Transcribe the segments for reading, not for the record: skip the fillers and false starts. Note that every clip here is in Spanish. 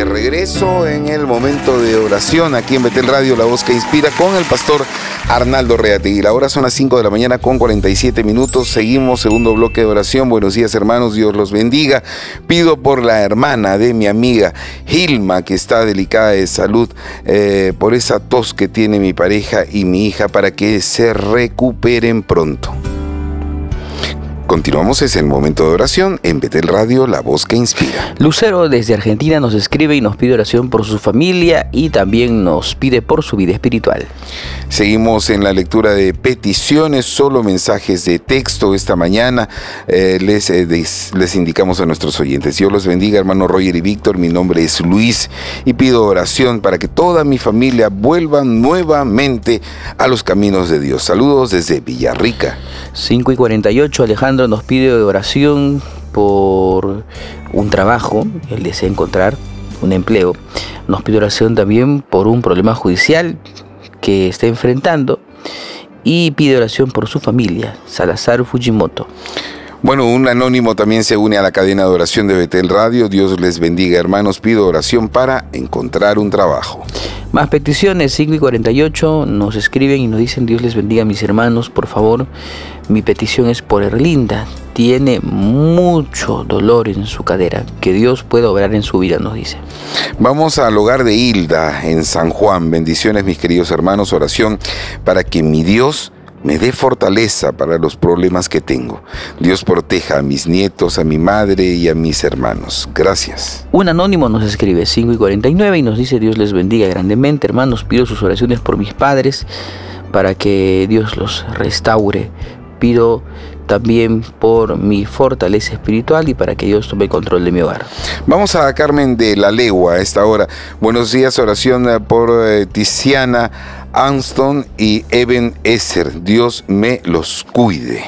de regreso en el momento de oración aquí en Betel Radio, la voz que inspira, con el pastor Arnaldo Reategui. La hora son las 5 de la mañana con 47 minutos. Seguimos, segundo bloque de oración. Buenos días, hermanos, Dios los bendiga. Pido por la hermana de mi amiga Gilma, que está delicada de salud, por esa tos que tiene mi pareja y mi hija, para que se recuperen pronto. Continuamos, es el momento de oración en Betel Radio, la voz que inspira. Lucero desde Argentina nos escribe y nos pide oración por su familia y también nos pide por su vida espiritual. Seguimos en la lectura de peticiones, solo mensajes de texto esta mañana. Les indicamos a nuestros oyentes: Dios los bendiga, hermano Roger y Víctor, mi nombre es Luis y pido oración para que toda mi familia vuelva nuevamente a los caminos de Dios. Saludos desde Villarrica. 5:48, Alejandro nos pide oración por un trabajo, él desea encontrar un empleo. Nos pide oración también por un problema judicial que está enfrentando y pide oración por su familia, Salazar Fujimoto. Bueno, un anónimo también se une a la cadena de oración de Betel Radio. Dios les bendiga, hermanos. Pido oración para encontrar un trabajo. Más peticiones, 5:48, nos escriben y nos dicen: Dios les bendiga, mis hermanos, por favor, mi petición es por Erlinda. Tiene mucho dolor en su cadera. Que Dios pueda obrar en su vida, nos dice. Vamos al hogar de Hilda en San Juan. Bendiciones, mis queridos hermanos. Oración para que mi Dios me dé fortaleza para los problemas que tengo. Dios proteja a mis nietos, a mi madre y a mis hermanos. Gracias. Un anónimo nos escribe, 5:49, y nos dice: Dios les bendiga grandemente, hermanos. Pido sus oraciones por mis padres para que Dios los restaure. Pido también por mi fortaleza espiritual y para que Dios tome control de mi hogar. Vamos a Carmen de la Legua a esta hora. Buenos días, oración por Tiziana, Anston y Eben Esser. Dios me los cuide.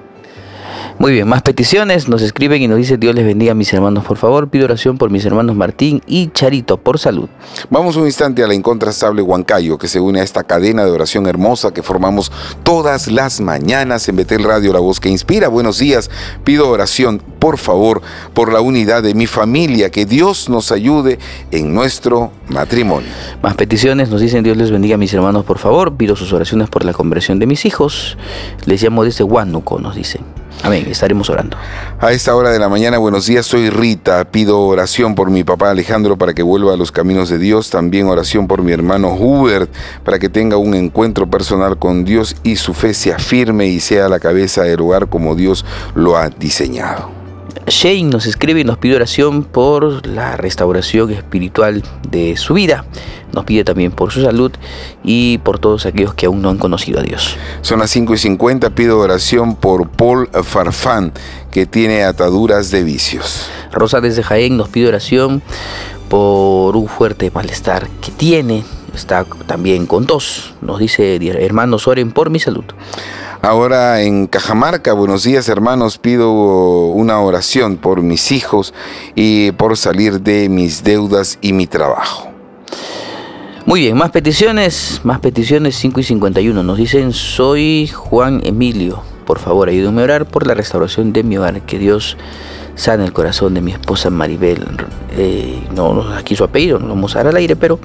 Muy bien, más peticiones, nos escriben y nos dicen: Dios les bendiga, mis hermanos, por favor, pido oración por mis hermanos Martín y Charito por salud. Vamos un instante a la incontrastable Huancayo, que se une a esta cadena de oración hermosa que formamos todas las mañanas en Betel Radio, la voz que inspira. Buenos días, pido oración, por favor, por la unidad de mi familia, que Dios nos ayude en nuestro matrimonio. Más peticiones, nos dicen: Dios les bendiga, mis hermanos, por favor, pido sus oraciones por la conversión de mis hijos. Les llamo desde Huánuco, nos dicen. Amén, estaremos orando. A esta hora de la mañana, buenos días, soy Rita. Pido oración por mi papá Alejandro para que vuelva a los caminos de Dios. También oración por mi hermano Hubert para que tenga un encuentro personal con Dios y su fe sea firme y sea la cabeza del hogar como Dios lo ha diseñado. Shane nos escribe y nos pide oración por la restauración espiritual de su vida. Nos pide también por su salud y por todos aquellos que aún no han conocido a Dios. Son las 5:50, pido oración por Paul Farfán, que tiene ataduras de vicios. Rosa desde Jaén nos pide oración por un fuerte malestar que tiene. Está también con tos. Nos dice: hermanos, oren por mi salud. Ahora en Cajamarca, buenos días, hermanos, pido una oración por mis hijos y por salir de mis deudas y mi trabajo. Muy bien, más peticiones, 5:51. Nos dicen: soy Juan Emilio, por favor ayúdenme a orar por la restauración de mi hogar, que Dios sane el corazón de mi esposa Maribel. No, aquí su apellido, no lo vamos a dar al aire, pero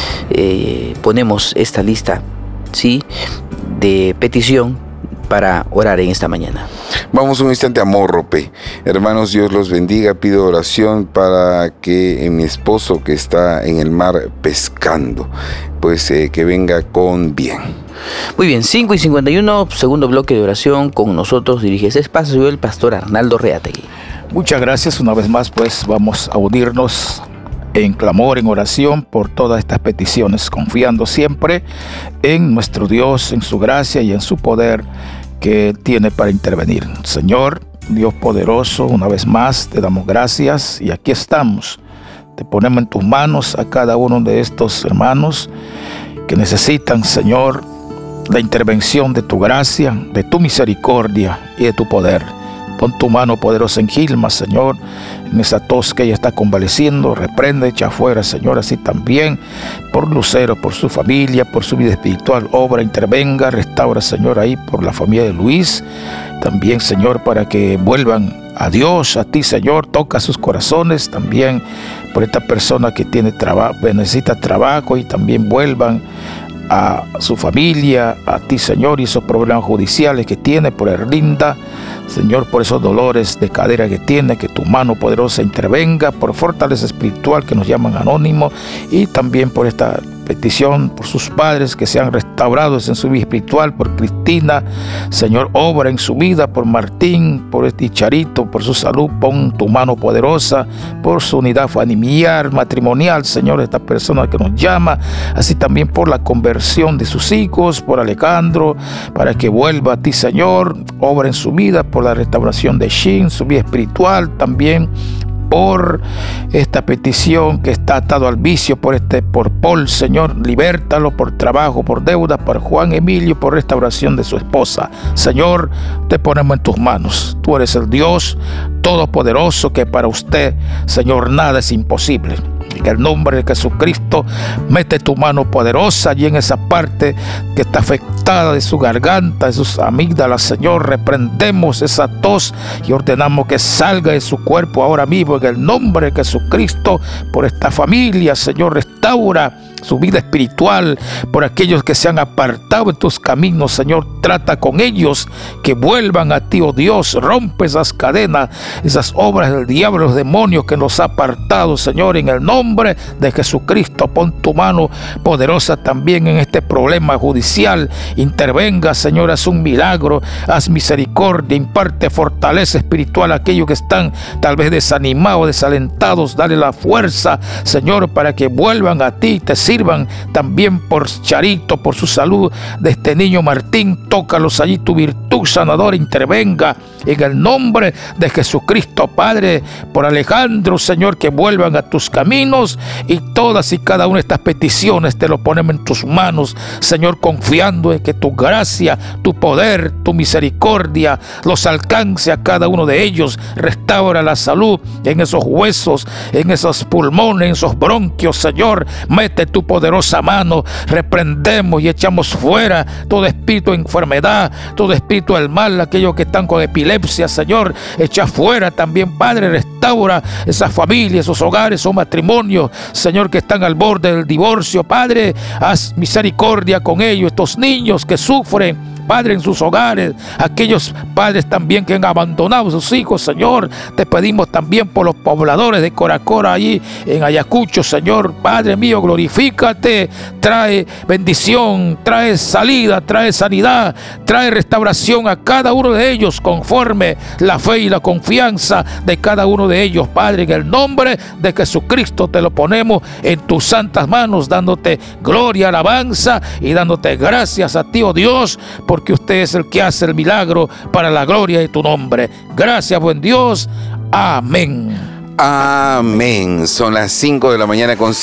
ponemos esta lista, ¿sí?, de petición para orar en esta mañana. Vamos un instante a Morrope. Hermanos, Dios los bendiga. Pido oración para que mi esposo, que está en el mar pescando, pues que venga con bien. Muy bien, 5:51, segundo bloque de oración. Con nosotros dirige ese espacio el pastor Arnaldo Reategui. Muchas gracias. Una vez más, pues vamos a unirnos en clamor, en oración por todas estas peticiones, confiando siempre en nuestro Dios, en su gracia y en su poder que tiene para intervenir. Señor, Dios poderoso, una vez más te damos gracias y aquí estamos. Te ponemos en tus manos a cada uno de estos hermanos que necesitan, Señor, la intervención de tu gracia, de tu misericordia y de tu poder. Pon tu mano poderosa en Gilma, Señor, en esa tos que ella está convaleciendo. Reprende, echa afuera, Señor, así también por Lucero, por su familia, por su vida espiritual. Obra, intervenga, restaura, Señor, ahí por la familia de Luis. También, Señor, para que vuelvan a Dios, a ti, Señor. Toca sus corazones también por esta persona que tiene trabajo, necesita trabajo, y también vuelvan a su familia, a ti, Señor, y esos problemas judiciales que tiene por Erlinda, Señor, por esos dolores de cadera que tiene, que tu mano poderosa intervenga, por fortaleza espiritual que nos llaman anónimos, y también por esta petición por sus padres que sean restaurados en su vida espiritual, por Cristina, Señor, obra en su vida, por Martín, por este Charito, por su salud, pon tu mano poderosa, por su unidad familiar, matrimonial, Señor, esta persona que nos llama, así también por la conversión de sus hijos, por Alejandro, para que vuelva a ti, Señor, obra en su vida, por la restauración de Shin, su vida espiritual, también por esta petición que está atado al vicio, por Paul, Señor, libértalo, por trabajo, por deuda, por Juan Emilio, por restauración de su esposa. Señor, te ponemos en tus manos. Tú eres el Dios todopoderoso, que para usted, Señor, nada es imposible. En el nombre de Jesucristo, mete tu mano poderosa allí en esa parte que está afectada de su garganta, de sus amígdalas, Señor. Reprendemos esa tos y ordenamos que salga de su cuerpo ahora mismo en el nombre de Jesucristo. Por esta familia, Señor, restaura su vida espiritual, por aquellos que se han apartado de tus caminos, Señor, trata con ellos, que vuelvan a ti, oh Dios. Rompe esas cadenas, esas obras del diablo, los demonios que nos ha apartado, Señor, en el nombre de Jesucristo. Pon tu mano poderosa también en este problema judicial, intervenga, Señor, haz un milagro, haz misericordia, imparte fortaleza espiritual a aquellos que están tal vez desanimados, desalentados. Dale la fuerza, Señor, para que vuelvan a ti y te sirvan. También por Charito, por su salud de este niño Martín, tócalos allí, tu virtud sanadora intervenga en el nombre de Jesucristo. Padre, por Alejandro, Señor, que vuelvan a tus caminos, y todas y cada una de estas peticiones te lo ponemos en tus manos, Señor, confiando en que tu gracia, tu poder, tu misericordia los alcance a cada uno de ellos. Restaura la salud en esos huesos, en esos pulmones, en esos bronquios, Señor. Mete tu poderosa mano, reprendemos y echamos fuera todo espíritu de enfermedad, todo espíritu del mal, aquellos que están con epilepsia, Señor, echa fuera también, Padre. Restaura esas familias, esos hogares, esos matrimonios, Señor, que están al borde del divorcio. Padre, haz misericordia con ellos, estos niños que sufren, Padre, en sus hogares, aquellos padres también que han abandonado a sus hijos, Señor. Te pedimos también por los pobladores de Coracora, allí en Ayacucho, Señor. Padre mío, glorifícate, trae bendición, trae salida, trae sanidad, trae restauración a cada uno de ellos, conforme la fe y la confianza de cada uno de ellos, Padre. En el nombre de Jesucristo te lo ponemos en tus santas manos, dándote gloria, alabanza y dándote gracias a ti, oh Dios, porque usted es el que hace el milagro para la gloria de tu nombre. Gracias, buen Dios. Amén. Amén. Son las 5 de la mañana con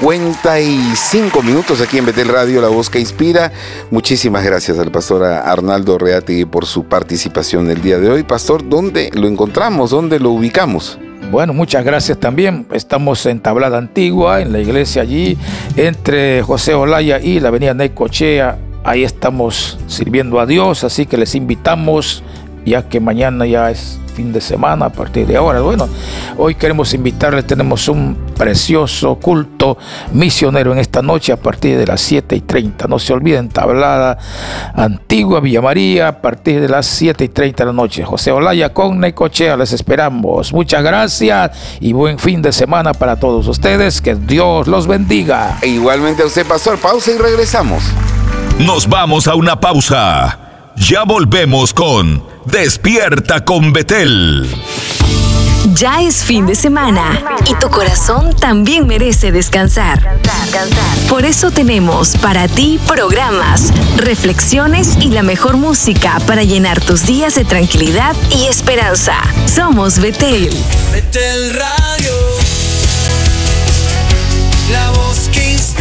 55 minutos aquí en Betel Radio, la voz que inspira. Muchísimas gracias al pastor Arnaldo Reati por su participación el día de hoy. Pastor, ¿dónde lo encontramos? ¿Dónde lo ubicamos? Bueno, muchas gracias también. Estamos en Tablada Antigua, en la iglesia allí, entre José Olaya y la avenida Necochea. Ahí estamos sirviendo a Dios, así que les invitamos, ya que mañana ya es fin de semana a partir de ahora. Bueno, hoy queremos invitarles, tenemos un precioso culto misionero en esta noche a partir de las 7:30. No se olviden, Tablada Antigua, Villa María, a partir de las 7:30 de la noche. José Olaya con Necochea, les esperamos. Muchas gracias y buen fin de semana para todos ustedes. Que Dios los bendiga. E igualmente a usted, pastor. Pausa y regresamos. Nos vamos a una pausa. Ya volvemos con Despierta con Betel. Ya es fin de semana y tu corazón también merece descansar. Por eso tenemos para ti programas, reflexiones y la mejor música para llenar tus días de tranquilidad y esperanza. Somos Betel. Betel Radio, la voz que inspira.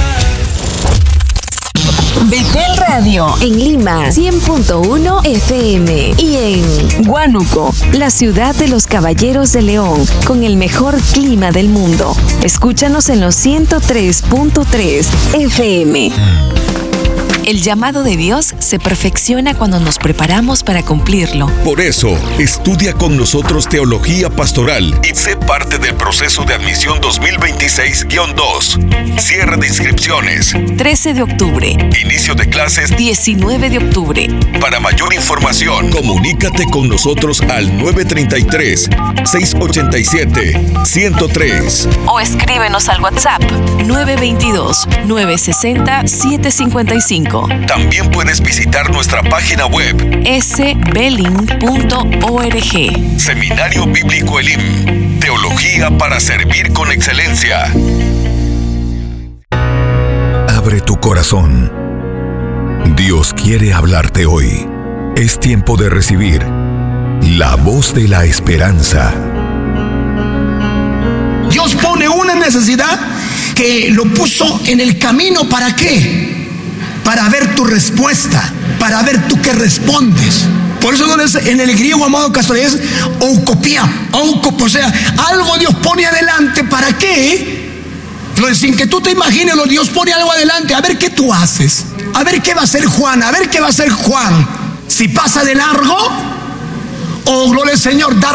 Betel Radio en Lima 100.1 FM y en Huánuco, la ciudad de los Caballeros de León, con el mejor clima del mundo. Escúchanos en los 103.3 FM. El llamado de Dios se perfecciona cuando nos preparamos para cumplirlo. Por eso, estudia con nosotros Teología Pastoral y sé parte del proceso de admisión 2026-2. Cierre de inscripciones. 13 de octubre. Inicio de clases 19 de octubre. Para mayor información, comunícate con nosotros al 933-687-103. O escríbenos al WhatsApp 922-960-755. También puedes visitar nuestra página web sbelling.org. Seminario Bíblico Elim. Teología para servir con excelencia. Abre tu corazón. Dios quiere hablarte hoy. Es tiempo de recibir la voz de la esperanza. Dios pone una necesidad que lo puso en el camino. ¿Para qué? Para ver tu respuesta, para ver tú qué respondes. Por eso en el griego, amado Castor, es oukopía, o sea, algo Dios pone adelante. ¿Para qué? Sin que tú te imagines, Dios pone algo adelante. A ver qué tú haces, a ver qué va a hacer Juan, a ver qué va a hacer Juan. Si pasa de largo, o gloria al Señor, dar